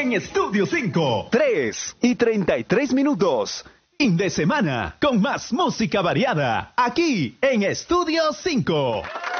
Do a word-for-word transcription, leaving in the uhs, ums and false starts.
en Estudio cinco. tres y treinta y tres minutos. Fin de semana con más música variada aquí en Estudio cinco.